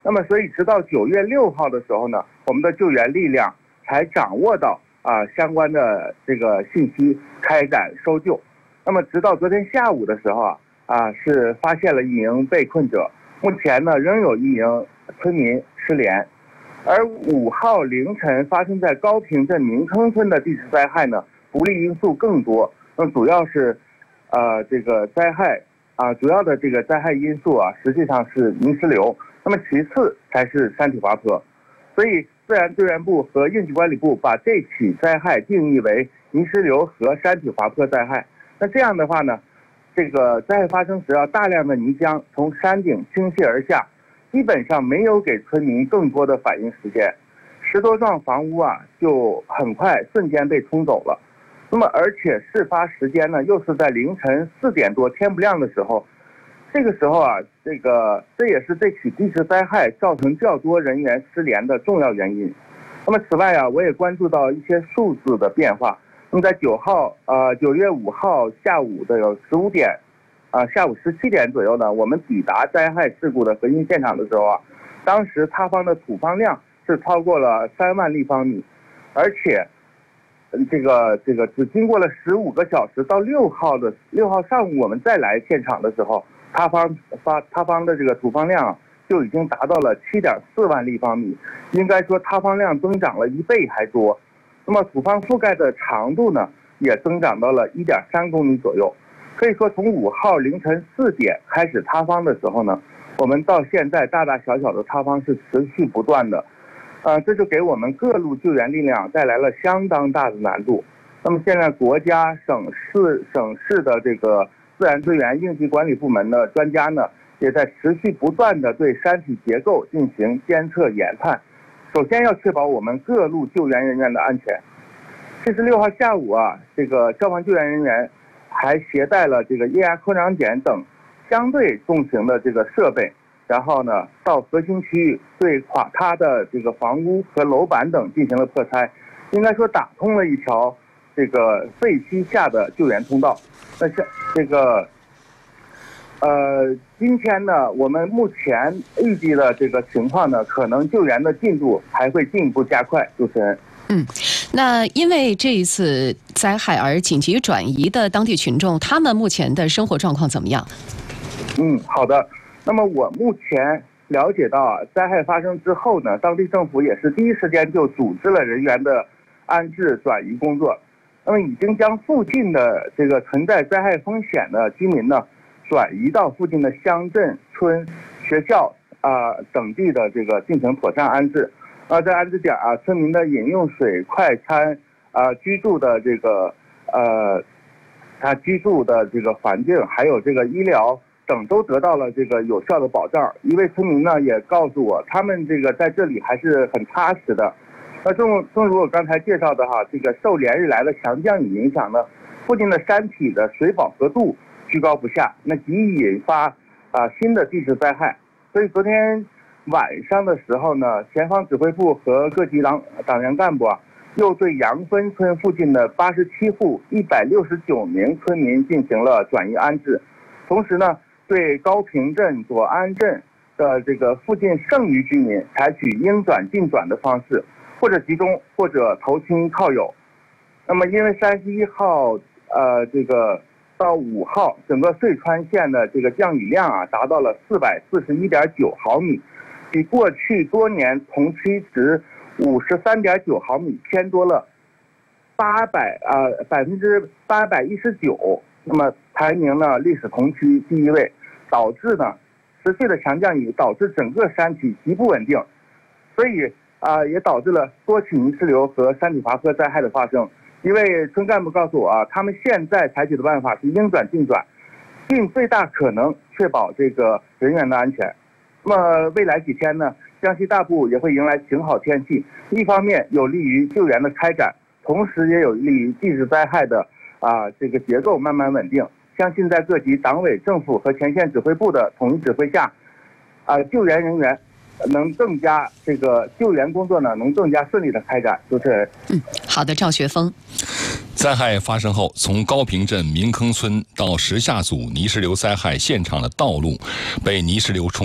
那么所以直到9月6号的时候呢，我们的救援力量才掌握到相关的这个信息，开展搜救。那么直到昨天下午的时候是发现了一名被困者，目前呢仍有一名村民失联。而5号凌晨发生在高坪镇明坑村的地质灾害呢，不利因素更多。那么主要是这个灾害主要的这个灾害因素实际上是泥石流，那么其次才是山体滑坡。所以自然资源部和应急管理部把这起灾害定义为泥石流和山体滑坡灾害。那这样的话呢，这个灾害发生时大量的泥浆从山顶倾泻而下，基本上没有给村民更多的反应时间，10多幢房屋就很快瞬间被冲走了。那么而且事发时间呢又是在凌晨4点多天不亮的时候，这个时候这也是这起地质灾害造成较多人员失联的重要原因。那么此外我也关注到一些数字的变化。那么在9月5号下午的15点下午17点左右呢，我们抵达灾害事故的核心现场的时候当时塌方的土方量是超过了3万立方米，而且这个只经过了15个小时，到6号上午我们再来现场的时候，塌方的这个土方量就已经达到了7.4万立方米，应该说塌方量增长了1倍还多。那么土方覆盖的长度呢也增长到了1.3公里左右。可以说从5号凌晨4点开始塌方的时候呢，我们到现在大大小小的塌方是持续不断的。这就给我们各路救援力量带来了相当大的难度。那么现在国家、省市的这个自然资源应急管理部门的专家呢，也在持续不断的对山体结构进行监测研判。首先要确保我们各路救援人员的安全。76号下午这个消防救援人员还携带了这个液压扩张锏等相对重型的这个设备，然后呢到核心区域对垮塌的这个房屋和楼板等进行了破拆，应该说打通了一条这个废墟下的救援通道。那像这个今天呢，我们目前预计的这个情况呢，可能救援的进度还会进一步加快。主持人。 那因为这一次灾害而紧急转移的当地群众，他们目前的生活状况怎么样？ 好的。那么我目前了解到灾害发生之后呢，当地政府也是第一时间就组织了人员的安置转移工作。那么已经将附近的这个存在灾害风险的居民呢，转移到附近的乡镇、村、学校等地的这个进行妥善安置。在安置点村民的饮用水、快餐居住的这个他居住的这个环境，还有这个医疗等都得到了这个有效的保障。一位村民呢也告诉我，他们这个在这里还是很踏实的。正如我刚才介绍的这个受连日来的强降雨影响呢，附近的山体的水饱和度居高不下，那极易引发新的地质灾害。所以昨天晚上的时候呢，前方指挥部和各级党员干部又对杨分村附近的87户169名村民进行了转移安置，同时呢，对高坪镇、左安镇的这个附近剩余居民采取应转尽转的方式，或者集中，或者投亲靠友。那么因为31号这个到5号，整个遂川县的这个降雨量达到了441.9毫米，比过去多年同期值53.9毫米偏多了819%，那么排名呢历史同期第一位，导致呢持续的强降雨导致整个山体极不稳定，所以也导致了多起泥石流和山体滑坡灾害的发生。一位村干部告诉我他们现在采取的办法是应转尽转，尽最大可能确保这个人员的安全。那么未来几天呢，江西大部也会迎来晴好天气，一方面有利于救援的开展，同时也有利于地质灾害的这个结构慢慢稳定。相信在各级党委政府和前线指挥部的统一指挥下，救援人员能更加这个救援工作呢能更加顺利的开展。主持人。 好的，赵学峰。 灾害发生后，从高坪镇明坑村到石下组泥石流灾害现场的道路被泥石流冲毁，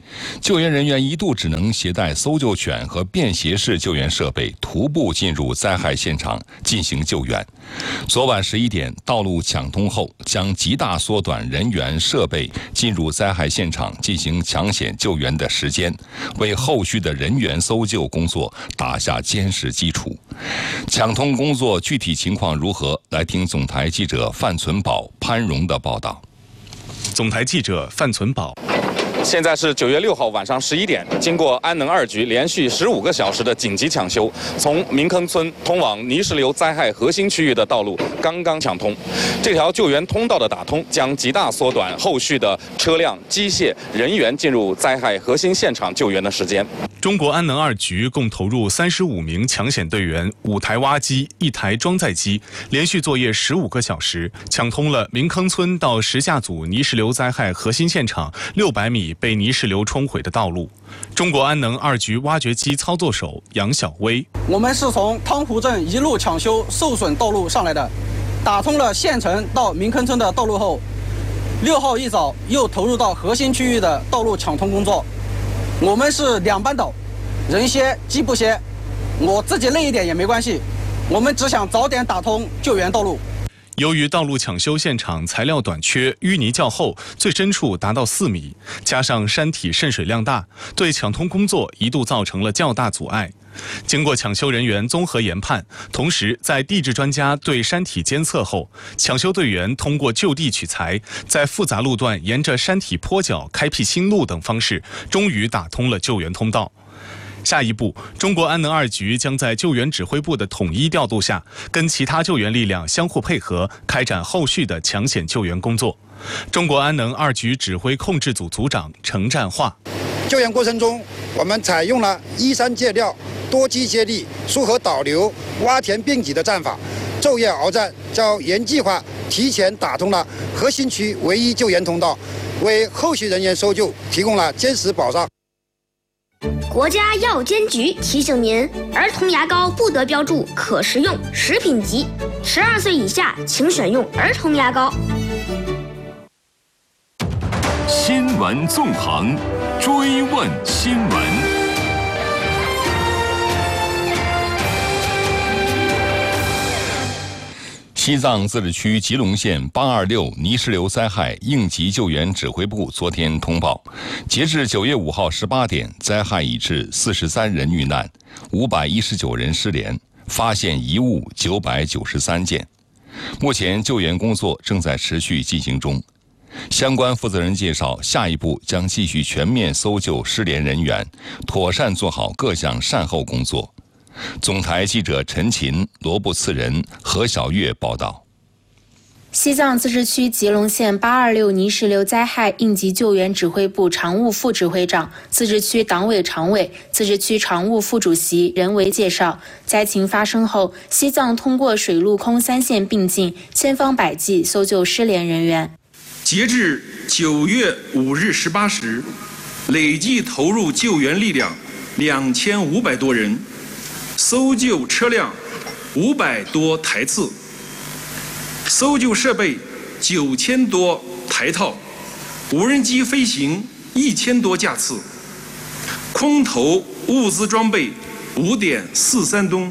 救援人员一度只能携带搜救犬和便携式救援设备，徒步进入灾害现场进行救援。昨晚11点，道路抢通后，将极大缩短人员、设备进入灾害现场进行抢险救援的时间，为后续的人员搜救工作打下坚实基础。抢通工作具体情况如何？来听总台记者范存宝、潘荣的报道。 总台记者范存宝。 现在是9月6号晚上11点，经过安能2局连续15个小时的紧急抢修，从明坑村通往泥石流灾害核心区域的道路刚刚抢通。这条救援通道的打通，将极大缩短后续的车辆、机械、人员进入灾害核心现场救援的时间。 中国安能2局共投入35名抢险队员、5台挖机、1台装载机，连续作业15个小时，抢通了明坑村到石下组泥石流灾害核心现场600米被泥石流冲毁的道路。中国安能2局挖掘机操作手杨晓威： 我们是从汤湖镇一路抢修受损道路上来的，打通了县城到明坑村的道路后，6号一早又投入到核心区域的道路抢通工作。我们是2班倒，人歇机不歇，我自己累一点也没关系，我们只想早点打通救援道路。 由于道路抢修现场材料短缺，淤泥较厚，最深处达到4米，加上山体渗水量大，对抢通工作一度造成了较大阻碍。经过抢修人员综合研判，同时在地质专家对山体监测后，抢修队员通过就地取材，在复杂路段沿着山体坡脚开辟新路等方式，终于打通了救援通道。下一步，中国安能2局将在救援指挥部的统一调度下，跟其他救援力量相互配合，开展后续的抢险救援工作。中国安能2局指挥控制组组长程占化： 救援过程中，我们采用了依山借料、多机接力、疏河导流、挖填并挤的战法，昼夜鏖战，较原计划提前打通了核心区唯一救援通道，为后续人员搜救提供了坚实保障。 国家药监局提醒您：儿童牙膏不得标注可食用、食品级，12岁以下请选用儿童牙膏。 新闻纵横，追问新闻。 西藏自治区吉隆县826泥石流灾害应急救援指挥部昨天通报，截至9月5号18点，灾害已致43人遇难，519人失联，发现遗物993件。目前救援工作正在持续进行中。相关负责人介绍，下一步将继续全面搜救失联人员，妥善做好各项善后工作。总台记者陈琴、罗布次仁、何小月报道。 西藏自治区吉隆县826泥石流灾害应急救援指挥部常务副指挥长、自治区党委常委、自治区常务副主席任维介绍，灾情发生后，西藏通过水陆空3线并进，千方百计搜救失联人员。 截至9月5日18时，累计投入救援力量2500多人，搜救车辆500多台次，搜救设备9000多台套，无人机飞行1000多架次，空投物资装备5.43吨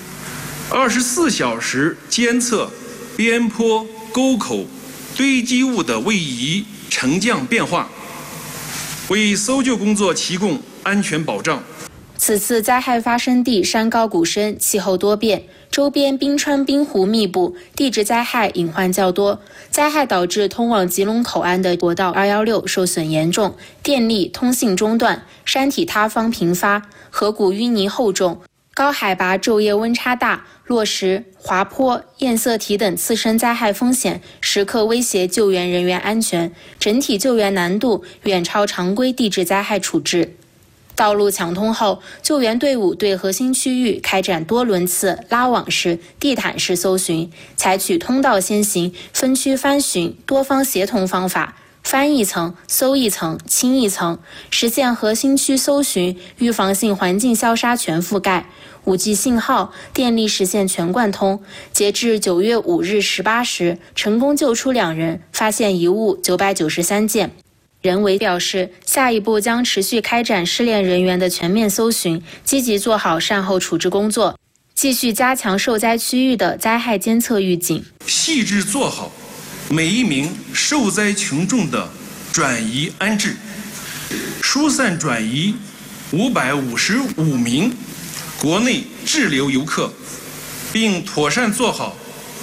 ，24小时监测边坡、沟口、堆积物的位移、沉降变化，为搜救工作提供安全保障。 此次灾害发生地山高谷深，气候多变，周边冰川冰湖密布，地质灾害隐患较多。灾害导致通往吉隆口岸的国道216受损严重，电力、通信中断，山体塌方频发，河谷淤泥厚重，高海拔昼夜温差大，落石、滑坡、堰塞体等次生灾害风险时刻威胁救援人员安全，整体救援难度远超常规地质灾害处置。道路抢通后，救援队伍对核心区域开展多轮次拉网式、地毯式搜寻，采取通道先行、分区翻寻、多方协同方法，翻一层、搜一层、清一层，实现核心区搜寻、预防性环境消杀全覆盖。5G 信号、电力实现全贯通。截至9月5日18时，成功救出2人，发现遗物993件。 任维表示，下一步将持续开展失联人员的全面搜寻，积极做好善后处置工作，继续加强受灾区域的灾害监测预警， 细致做好每一名受灾群众的转移安置，疏散转移555名国内滞留游客，并妥善做好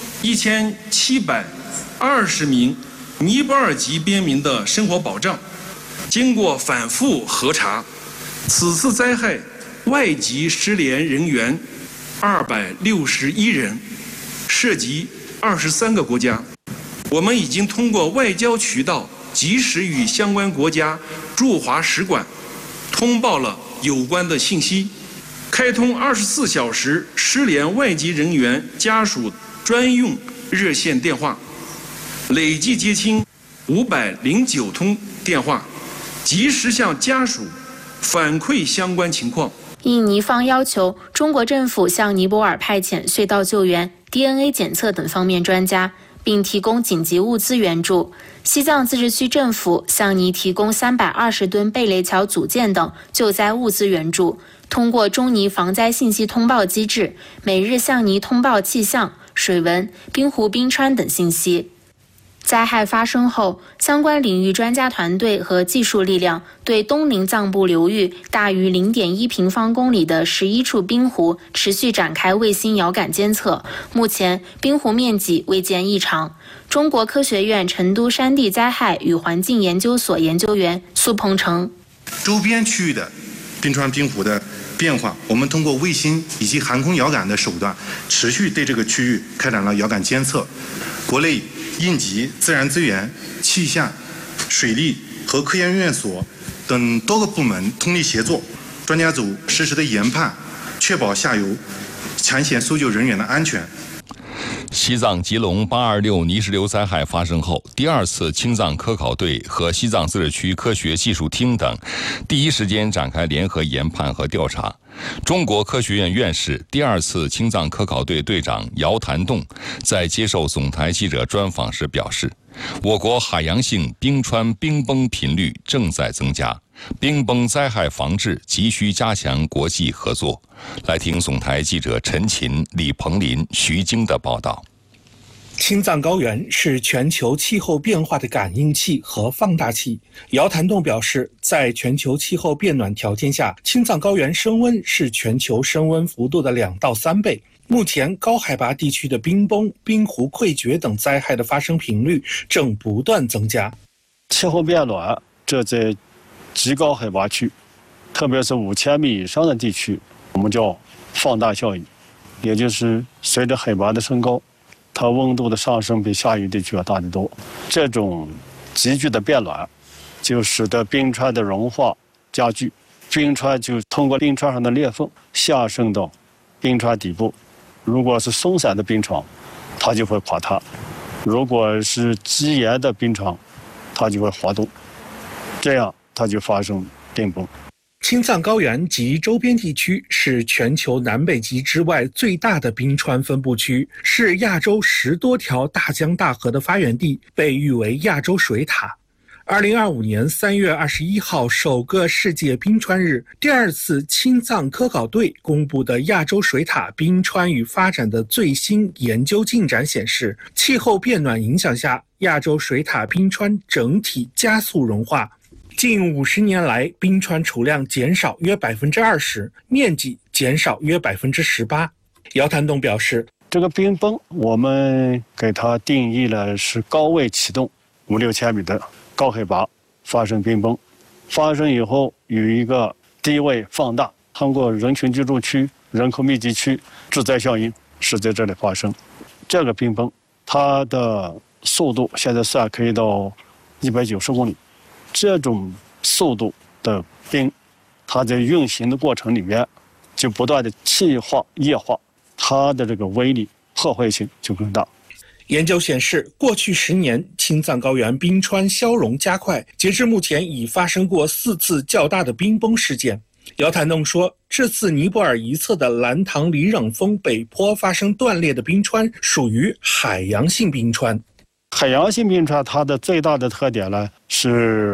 1720名尼泊尔籍边民的生活保障。经过反复核查，此次灾害外籍失联人员261人，涉及23个国家。我们已经通过外交渠道及时与相关国家驻华使馆通报了有关的信息，开通24小时失联外籍人员家属专用热线电话，累计接听509通电话，及时向家属反馈相关情况。 应尼方要求，中国政府向尼泊尔派遣隧道救援、DNA 检测等方面专家，并提供紧急物资援助。西藏自治区政府向尼提供320吨贝雷桥组件等救灾物资援助，通过中尼防灾信息通报机制，每日向尼通报气象、水文、冰湖冰川等信息。灾害发生后，相关领域专家团队和技术力量对东宁藏布流域大于 0.1 平方公里的11处冰湖持续展开卫星遥感监测，目前冰湖面积未见异常。中国科学院成都山地灾害与环境研究所研究员苏鹏程： 周边区域的冰川冰湖的变化，我们通过卫星以及航空遥感的手段，持续对这个区域开展了遥感监测。国内应急、自然资源、气象、水利和科研院所等多个部门通力协作，专家组实时的研判，确保下游抢险搜救人员的安全。 西藏吉隆826泥石流灾害发生后，第二次青藏科考队和西藏自治区科学技术厅等第一时间展开联合研判和调查。中国科学院院士、第二次青藏科考队队长姚谭栋在接受总台记者专访时表示，我国海洋性冰川冰崩频率正在增加，冰崩灾害防治急需加强国际合作。来听总台记者陈琴、李鹏林、徐晶的报道。 青藏高原是全球气候变化的感应器和放大器。姚谭栋表示，在全球气候变暖条件下，青藏高原升温是全球升温幅度的2到3倍。目前，高海拔地区的冰崩、冰湖溃决等灾害的发生频率正不断增加。 气候变暖，这在极高海拔区，特别是5000米以上的地区，我们叫放大效应，也就是随着海拔的升高，它温度的上升比下游地区要大得多。这种急剧的变暖，就使得冰川的融化加剧，冰川就通过冰川上的裂缝下渗到冰川底部。如果是松散的冰床，它就会垮塌；如果是积岩的冰床，它就会滑动，这样它就发生冰崩。 青藏高原及周边地区是全球南北极之外最大的冰川分布区，是亚洲10多条大江大河的发源地，被誉为亚洲水塔。2025年3月21号首个世界冰川日，第二次青藏科考队公布的亚洲水塔冰川与发展的最新研究进展显示，气候变暖影响下，亚洲水塔冰川整体加速融化。近50年来，冰川储量减少约20%，面积减少约18%。姚谭栋表示， 这个冰崩我们给它定义了是高位启动，5-6千米的高海拔发生冰崩，发生以后有一个低位放大，通过人群居住区、人口密集区致灾效应是在这里发生。这个冰崩它的速度现在算可以到190公里。这种速度的冰，它在运行的过程里面就不断的气化、液化，它的这个威力、破坏性就更大。 研究显示，过去10年，青藏高原冰川消融加快，截至目前已发生过4次较大的冰崩事件。姚谭栋说，这次尼泊尔一侧的兰唐里冷峰北坡发生断裂的冰川属于海洋性冰川。 海洋性冰川它的最大的特点呢是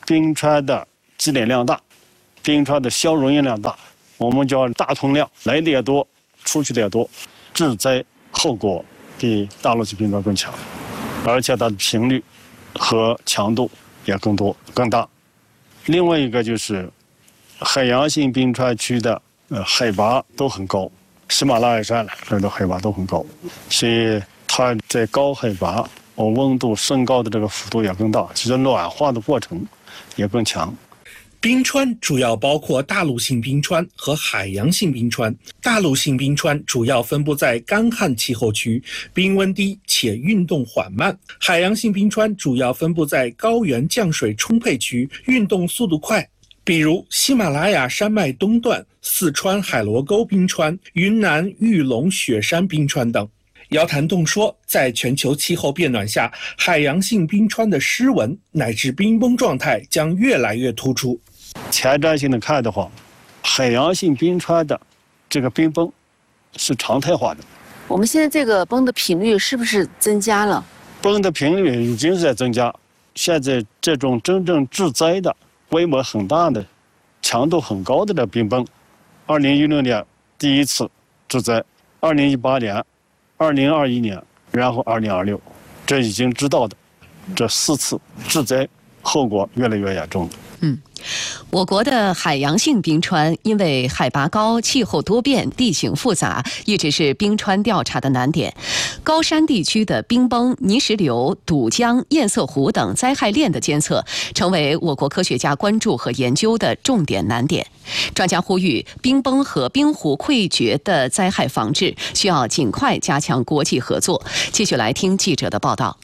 冰川的积累量大，冰川的消融量大，我们叫大通量，来的也多，出去的也多，致灾后果比大陆性冰川更强，而且它的频率和强度也更多更大。另外一个就是海洋性冰川区的海拔都很高，喜马拉雅山这的海拔都很高，所以它在高海拔温度升高的这个幅度也更大，其实暖化的过程也更强。 冰川主要包括大陆性冰川和海洋性冰川。大陆性冰川主要分布在干旱气候区，冰温低且运动缓慢。海洋性冰川主要分布在高原降水充沛区，运动速度快。比如喜马拉雅山脉东段、四川海螺沟冰川、云南玉龙雪山冰川等。姚谭栋说，在全球气候变暖下，海洋性冰川的湿纹乃至冰崩状态将越来越突出。 前瞻性的看的话，海洋性冰川的这个冰崩是常态化的。 我们现在这个崩的频率是不是增加了？ 崩的频率已经是在增加。现在这种真正致灾的、规模很大的、强度很高的这冰崩，2016年第一次致灾，2018年、2021年，然后2026，这已经知道的这4次致灾，后果越来越严重了。 我国的海洋性冰川因为海拔高、气候多变、地形复杂，一直是冰川调查的难点。高山地区的冰崩、泥石流、堵江、堰塞湖等灾害链的监测，成为我国科学家关注和研究的重点难点。专家呼吁，冰崩和冰湖溃决的灾害防治需要尽快加强国际合作。继续来听记者的报道。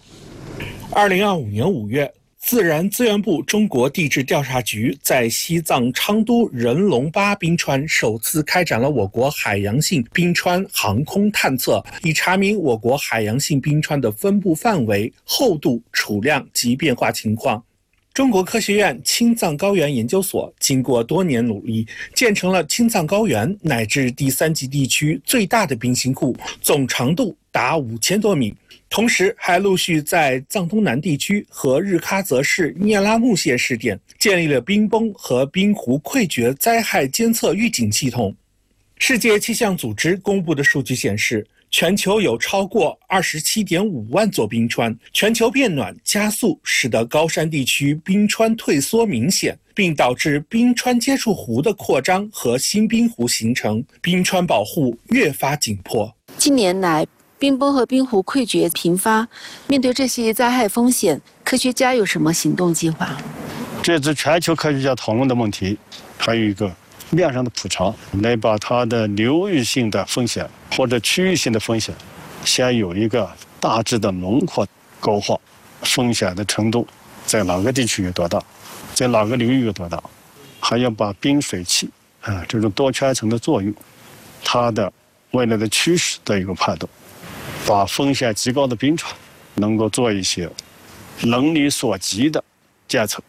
2025年5月。自然资源部中国地质调查局在西藏昌都人龙巴冰川首次开展了我国海洋性冰川航空探测，以查明我国海洋性冰川的分布范围、厚度、储量及变化情况。中国科学院青藏高原研究所经过多年努力，建成了青藏高原乃至第3级地区最大的冰芯库，总长度达5000多米。同时还陆续在藏东南地区和日喀则市聂拉木县试点，建立了冰崩和冰湖溃决灾害监测预警系统。世界气象组织公布的数据显示，全球有超过27.5万座冰川，全球变暖加速，使得高山地区冰川退缩明显，并导致冰川接触湖的扩张和新冰湖形成，冰川保护越发紧迫。 近年来，冰崩和冰湖溃决频发，面对这些灾害风险，科学家有什么行动计划？ 这是全球科学家讨论的问题，还有一个面上的普查，来把它的流域性的风险或者区域性的风险，先有一个大致的轮廓勾画，风险的程度在哪个地区有多大，在哪个领域有多大，还要把冰水器这种多圈层的作用，它的未来的趋势的一个判断。把风险极高的冰川能够做一些能力所及的监测。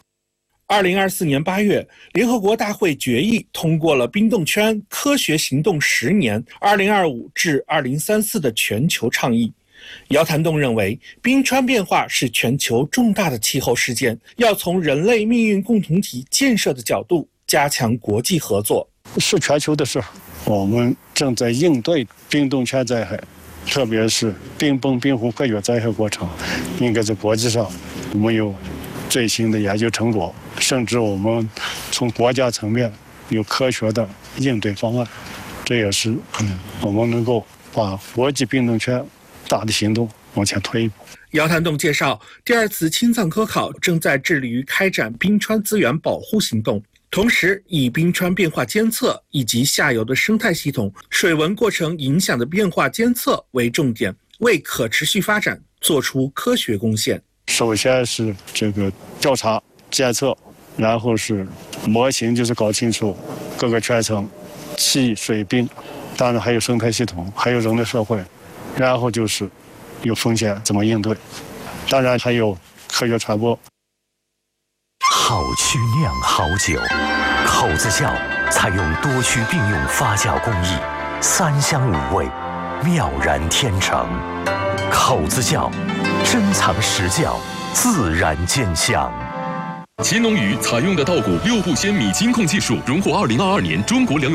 2024年8月，联合国大会决议通过了冰冻圈科学行动10年2025至2034的全球倡议。姚谭栋认为，冰川变化是全球重大的气候事件，要从人类命运共同体建设的角度加强国际合作。 是全球的事，我们正在应对冰冻圈灾害。特别是冰崩、冰湖溃决灾害过程，应该在国际上我们有最新的研究成果，甚至我们从国家层面有科学的应对方案。这也是我们能够把国际冰冻圈大的行动往前推一步。 姚谭栋介绍，第2次青藏科考正在致力于开展冰川资源保护行动。同时，以冰川变化监测以及下游的生态系统、水文过程影响的变化监测为重点，为可持续发展做出科学贡献。 首先是这个调查监测，然后是模型，就是搞清楚各个圈层、气、水、冰，当然还有生态系统，还有人类社会，然后就是有风险怎么应对，当然还有科学传播。 好曲酿好酒，口子窖采用多区并用发酵工艺，3香5味，妙然天成。口子窖珍藏实窖，自然见香。 黔农鱼采用的稻谷6步鲜米金控技术，荣获2022年中国粮